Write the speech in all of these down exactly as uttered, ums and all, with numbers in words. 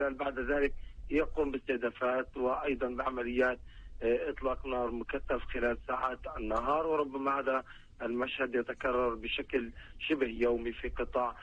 بعد ذلك يقوم باستهدافات وأيضا بعمليات إطلاق نار مكثف خلال ساعات النهار، وربما هذا المشهد يتكرر بشكل شبه يومي في قطاع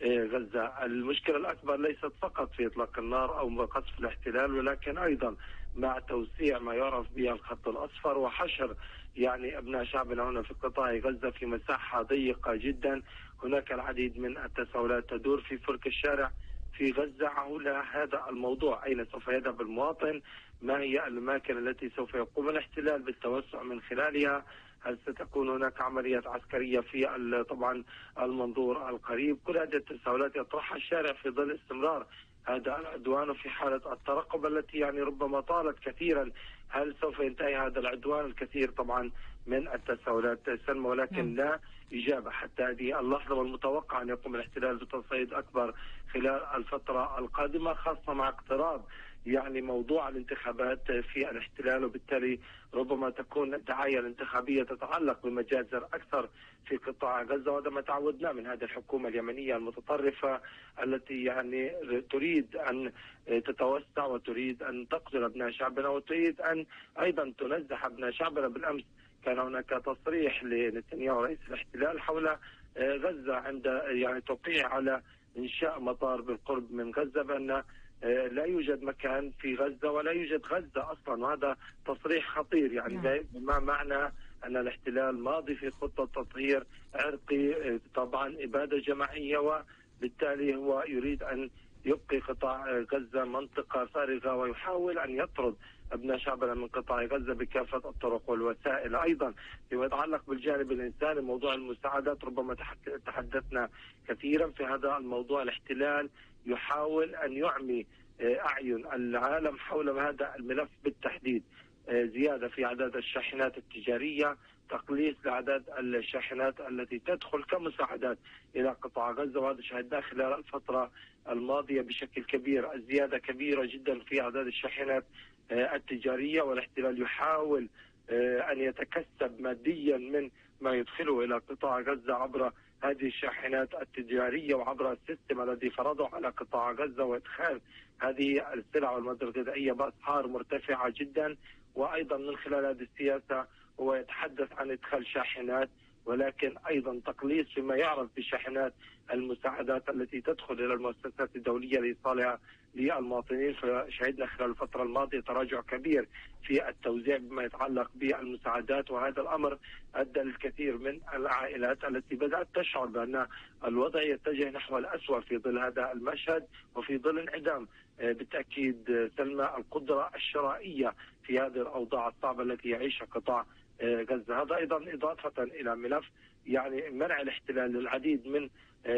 غزة. المشكلة الأكبر ليست فقط في إطلاق النار أو قصف الاحتلال، ولكن أيضا مع توسيع ما يعرف به الخط الأصفر وحشر يعني أبناء شعبنا هنا في قطاع غزة في مساحة ضيقة جدا. هناك العديد من التساؤلات تدور في فلك الشارع في غزة حول هذا الموضوع. أين سوف يذهب المواطن؟ ما هي الأماكن التي سوف يقوم الاحتلال بالتوسع من خلالها؟ هل ستكون هناك عمليات عسكرية في طبعا المنظور القريب؟ كل هذه التساؤلات يطرحها الشارع في ظل استمرار هذا العدوان وفي حالة الترقب التي يعني ربما طالت كثيرا. هل سوف ينتهي هذا العدوان؟ الكثير طبعا من التساؤلات سلمى، ولكن لا إجابة حتى هذه اللحظة، والمتوقع أن يقوم الاحتلال بتصعيد أكبر خلال الفترة القادمة، خاصة مع اقتراب يعني موضوع الانتخابات في الاحتلال، وبالتالي ربما تكون الدعاية الانتخابية تتعلق بمجازر أكثر في قطاع غزة. وهذا ما تعودنا من هذه الحكومة اليمنية المتطرفة التي يعني تريد أن تتوسع وتريد أن تقتل أبناء شعبنا وتريد أن أيضا تنزح أبناء شعبنا. بالأمس كان هناك تصريح لنتنياهو رئيس الاحتلال حول غزة عند يعني توقيع على إنشاء مطار بالقرب من غزة، بأن لا يوجد مكان في غزة ولا يوجد غزة أصلا. وهذا تصريح خطير يعني بما معنى أن الاحتلال ماضي في خطة تطهير عرقي، طبعا إبادة جماعية، وبالتالي هو يريد أن يبقي قطاع غزة منطقة فارغة ويحاول أن يطرد أبناء شعبنا من قطاع غزة بكافة الطرق والوسائل. أيضا فيما يتعلق بالجانب الإنساني موضوع المساعدات، ربما تحدثنا كثيرا في هذا الموضوع. الاحتلال يحاول أن يعمي أعين العالم حول هذا الملف بالتحديد، زيادة في أعداد الشاحنات التجارية، تقليص لأعداد الشاحنات التي تدخل كمساعدات إلى قطاع غزة، وهذا شاهدناه خلال الفترة الماضية بشكل كبير. الزيادة كبيرة جدا في أعداد الشاحنات التجارية، والاحتلال يحاول أن يتكسب ماديا من ما يدخله إلى قطاع غزة عبر هذه الشاحنات التجارية وعبر السيستم الذي فرضه على قطاع غزة، وإدخال هذه السلع والمواد الغذائية بأسعار مرتفعة جدا. وأيضا من خلال هذه السياسة هو يتحدث عن إدخال شاحنات، ولكن أيضا تقليص فيما يعرف بشاحنات المساعدات التي تدخل إلى المؤسسات الدولية لإيصالها للمواطنين. فشهدنا خلال الفترة الماضية تراجع كبير في التوزيع بما يتعلق بالمساعدات، وهذا الأمر أدى للكثير من العائلات التي بدأت تشعر بأن الوضع يتجه نحو الأسوأ في ظل هذا المشهد وفي ظل انعدام بالتأكيد سلمى القدرة الشرائية في هذه الأوضاع الصعبة التي يعيشها قطاع غزة. هذا أيضا إضافة إلى ملف يعني منع الاحتلال للعديد من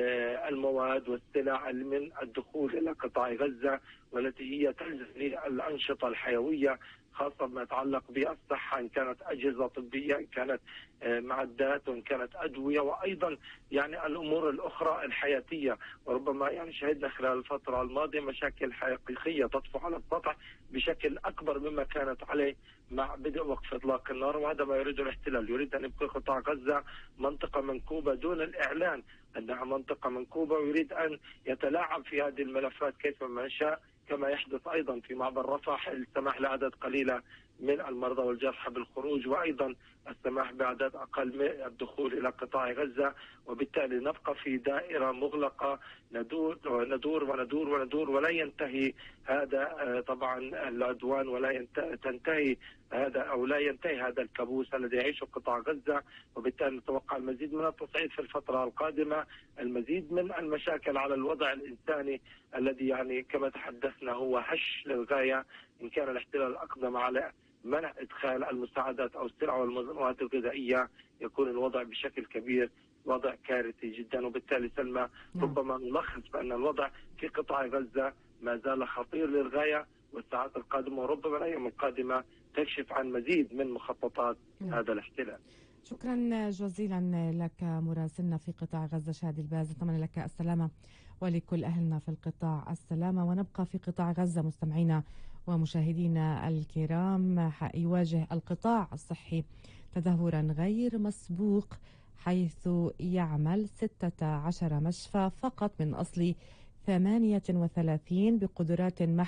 المواد والسلع من الدخول إلى قطاع غزة، والتي هي تلزم الأنشطة الحيوية، خاصة ما يتعلق بالصحة، إن كانت أجهزة طبية، إن كانت معدات، وإن كانت أدوية، وأيضا يعني الأمور الأخرى الحياتية. وربما يعني شهدنا خلال الفترة الماضية مشاكل حقيقية تطفو على السطح بشكل أكبر مما كانت عليه مع بدء وقف إطلاق النار. وهذا ما يريده الاحتلال، يريد أن يبقي قطاع غزة منطقة منكوبة دون الإعلان أنها منطقة منكوبة، ويريد أن يتلاعب في هذه الملفات كيفما شاء، كما يحدث أيضا في معبر رفح السماح لعدد قليلة من المرضى والجرحى بالخروج، وأيضا السماح بأعداد أقل من الدخول إلى قطاع غزة. وبالتالي نبقى في دائرة مغلقة، ندور وندور وندور وندور ولا ينتهي هذا طبعا العدوان، ولا تنتهي هذا أو لا ينتهي هذا الكابوس الذي يعيشه قطاع غزة. وبالتالي نتوقع المزيد من التصعيد في الفترة القادمة، المزيد من المشاكل على الوضع الإنساني الذي يعني كما تحدثنا هو هش للغاية. إن كان الاحتلال أقدم على منع إدخال المساعدات أو السلع والمواد الغذائية، يكون الوضع بشكل كبير وضع كارثي جدا. وبالتالي سلمى ربما نلخص بأن الوضع في قطاع غزة ما زال خطير للغاية، والساعات القادمة وربما الأيام القادمة تكشف عن مزيد من مخططات م. هذا الاحتلال. شكرا جزيلا لك مراسلنا في قطاع غزة شادي الباز، نتمنى لك السلامة ولكل أهلنا في القطاع السلامة. ونبقى في قطاع غزة مستمعينا ومشاهدينا الكرام، يواجه القطاع الصحي تدهورا غير مسبوق، حيث يعمل ستة عشر مشفى فقط من أصل ثمانية وثلاثين بقدرات